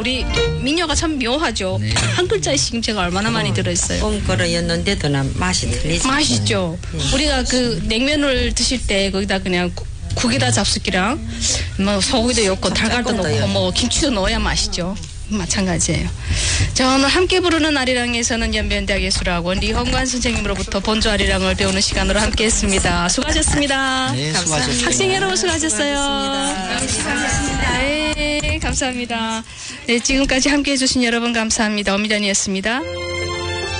우리 민요가 참 묘하죠. 네. 한 글자에 시금치가 얼마나 많이 들어있어요. 꼼거려였는데도 맛이 틀리죠. 맛있죠. 우리가 그 냉면을 드실 때 거기다 그냥 국에다 잡숫기랑 뭐 소고기도 넣고 달걀도 넣고 뭐 김치도 넣어야 맛있죠. 마찬가지예요. 자, 오늘 함께 부르는 아리랑에서는 연변대학 예술학원 리헌관 선생님으로부터 본조 아리랑을 배우는 시간으로 함께했습니다. 수고하셨습니다. 네, 수고하셨습니다. 학생 여러분 수고하셨어요. 수고하셨습니다. 네, 감사합니다. 네, 지금까지 함께해 주신 여러분 감사합니다. 엄미련이었습니다.